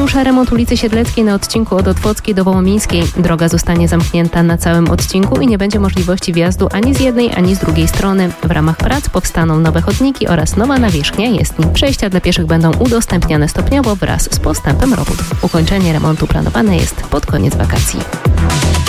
rusza remont ulicy Siedleckiej na odcinku od Otwockiej do Wołomińskiej. Droga zostanie zamknięta na całym odcinku i nie będzie możliwości wjazdu ani z jednej, ani z drugiej strony. W ramach prac powstaną nowe chodniki oraz nowa nawierzchnia jezdni. Przejścia dla pieszych będą udostępniane stopniowo wraz z postępem robót. Ukończenie remontu planowane jest pod koniec wakacji.